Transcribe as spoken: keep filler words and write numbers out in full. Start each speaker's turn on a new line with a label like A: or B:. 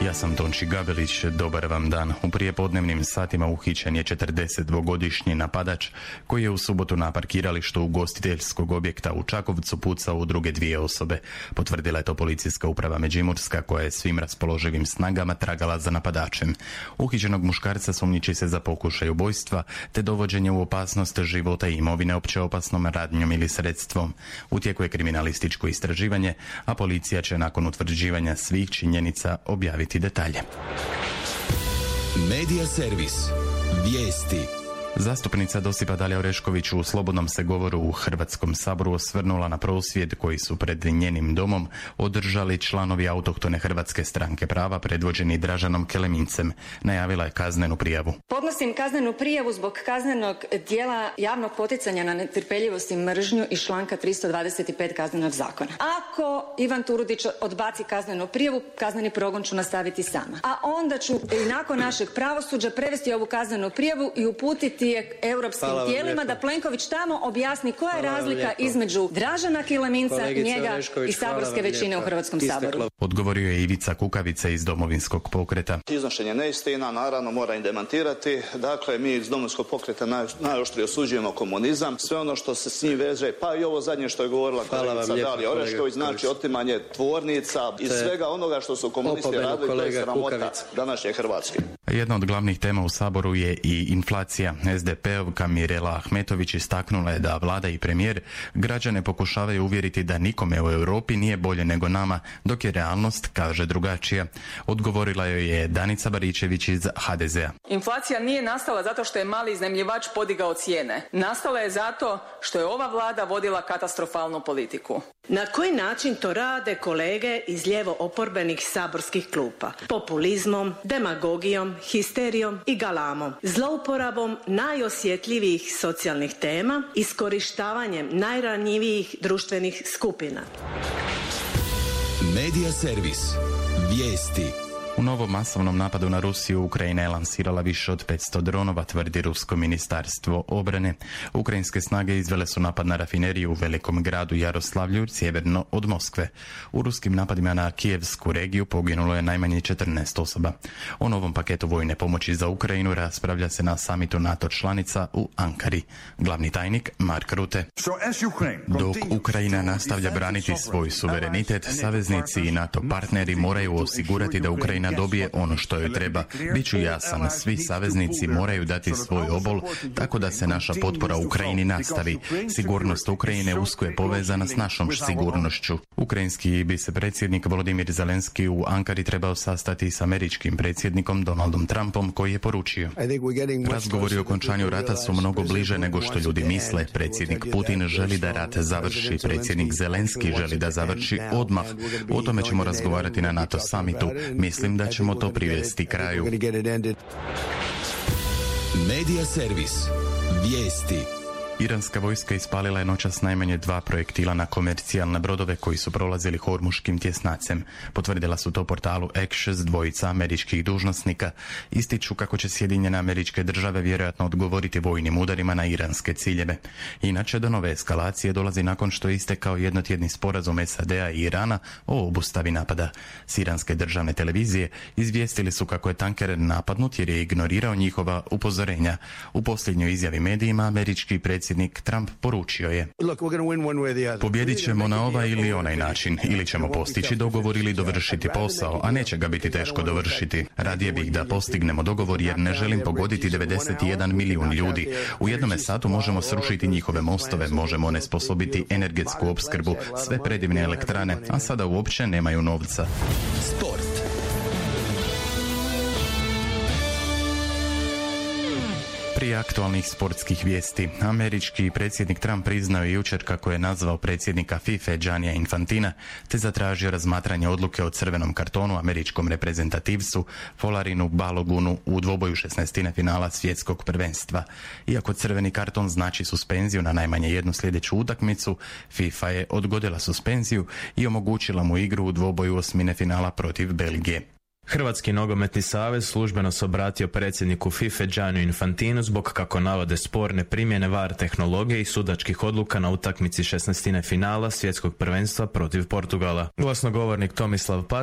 A: Ja sam Tonči Gabelić, dobar vam dan. U prijepodnevnim satima uhićen je četrdesetdvogodišnji napadač koji je u subotu na parkiralištu ugostiteljskog objekta u Čakovcu pucao u druge dvije osobe. Potvrdila je to policijska uprava Međimurska koja je svim raspoloživim snagama tragala za napadačem. Uhićenog muškarca sumnjiči se za pokušaj ubojstva te dovođenje u opasnost života i imovine opće opasnom radnjom ili sredstvom. U tijeku je kriminalističko istraživanje, a policija će nakon utvrđivanja svih činjenica objaviti detalje.
B: Medija servis. Vijesti.
A: Zastupnica Dosipa Dalija Orešković u slobodnom se govoru u Hrvatskom saboru osvrnula na prosvjed koji su pred njenim domom održali članovi autohtone Hrvatske stranke prava predvođeni Dražanom Kelemincem. Najavila je kaznenu prijavu.
C: Podnosim kaznenu prijavu zbog kaznenog djela javnog poticanja na netrpeljivost i mržnju iz članka tristo dvadeset pet Kaznenog zakona. Ako Ivan Turudić odbaci kaznenu prijavu, kazneni progon ću nastaviti sama. A onda ću i nakon našeg pravosuđa prevesti ovu kaznenu prijavu i uputiti je europskim tijelima da Plenković tamo objasni koja je razlika između Dražana Kileminca, Kolegica njega Orešković, i saborske većine u Hrvatskom saboru.
A: Odgovorio je Ivica Kukavica iz Domovinskog pokreta.
D: Iznošenje neistina naravno mora im demantirati. Dakle, mi iz Domovinskog pokreta naj, najoštrije osuđujemo komunizam. Sve ono što se s njim veže, pa i ovo zadnje što je govorila kolegica Dalija Orešković, znači otimanje tvornica i svega onoga što su komunisti radili, to je sramota današnje Hrvatske.
A: Jedna od glavnih tema u Saboru je i inflacija. es de pe-ovka Mirela Ahmetović istaknula je da vlada i premijer građane pokušavaju uvjeriti da nikome u Europi nije bolje nego nama, dok je realnost, kaže, drugačija. Odgovorila joj je Danica Baričević iz ha de zea.
E: Inflacija nije nastala zato što je mali iznajmljivač podigao cijene. Nastala je zato što je ova vlada vodila katastrofalnu politiku.
F: Na koji način to rade kolege iz lijevo oporbenih saborskih klupa? Populizmom, demagogijom, histerijom i galamom, zlouporabom najosjetljivijih socijalnih tema, iskorištavanjem najranjivijih društvenih skupina.
B: Medija servis. Vijesti.
A: U novom masovnom napadu na Rusiju Ukrajina je lansirala više od petsto dronova, tvrdi Rusko ministarstvo obrane. Ukrajinske snage izvele su napad na rafineriju u velikom gradu Jaroslavlju, sjeverno od Moskve. U ruskim napadima na Kijevsku regiju poginulo je najmanje četrnaest osoba. O novom paketu vojne pomoći za Ukrajinu raspravlja se na samitu NATO članica u Ankari. Glavni tajnik Mark Rutte. Dok Ukrajina nastavlja braniti svoj suverenitet, saveznici i NATO partneri moraju osigurati da Ukrajina dobije ono što joj treba. Biću jasan, svi saveznici moraju dati svoj obol tako da se naša potpora Ukrajini nastavi. Sigurnost Ukrajine usko je povezana s našom sigurnošću. Ukrajinski bi se predsjednik Volodimir Zelenski u Ankari trebao sastati s američkim predsjednikom Donaldom Trumpom, koji je poručio: razgovori o okončanju rata su mnogo bliže nego što ljudi misle. Predsjednik Putin želi da rat završi, predsjednik Zelenski želi da završi odmah. O tome ćemo razgovarati na NATO samitu. Mislim da ćemo to privesti kraju.
B: Medija servis. Vijesti.
A: Iranska vojska ispalila je noćas najmanje dva projektila na komercijalne brodove koji su prolazili Hormuškim tjesnacem. Potvrdila su to portalu Axios dvojica američkih dužnosnika. Ističu kako će Sjedinjene Američke Države vjerojatno odgovoriti vojnim udarima na iranske ciljeve. Inače, do nove eskalacije dolazi nakon što je istekao jednotjedni sporazum es a de a i Irana o obustavi napada. S iranske državne televizije izvijestili su kako je tanker napadnut jer je ignorirao njihova upozorenja. U posljednjoj izjavi medijima američki predsjednik Predsjednik Trump poručio je: pobjedit ćemo na ovaj ili onaj način, ili ćemo postići dogovor ili dovršiti posao, a neće ga biti teško dovršiti. Radije bih da postignemo dogovor jer ne želim pogoditi devedeset jedan milijun ljudi. U jednome satu možemo srušiti njihove mostove, možemo onesposobiti energetsku opskrbu, sve predivne elektrane, a sada uopće nemaju novca.
B: Sport.
A: Prije aktualnih sportskih vijesti, američki predsjednik Trump priznao je jučer kako je nazvao predsjednika FIFA Giannija Infantina te zatražio razmatranje odluke o crvenom kartonu američkom reprezentativcu Folarinu Balogunu u dvoboju šesnaestine finala svjetskog prvenstva. Iako crveni karton znači suspenziju na najmanje jednu sljedeću utakmicu, FIFA je odgodila suspenziju i omogućila mu igru u dvoboju osmine finala protiv Belgije.
G: Hrvatski nogometni savez službeno se obratio predsjedniku FIFA Gianniju Infantinu zbog, kako navode, sporne primjene V A R tehnologije i sudačkih odluka na utakmici šesnaestine finala svjetskog prvenstva protiv Portugala. Glasnogovornik Tomislav Pat